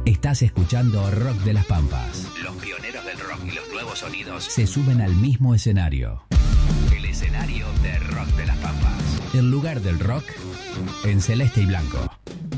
Estás escuchando Rock de las Pampas. Los pioneros del rock y los nuevos sonidos Se suben al mismo escenario. el escenario de Rock de las Pampas. El lugar del rock en celeste y blanco.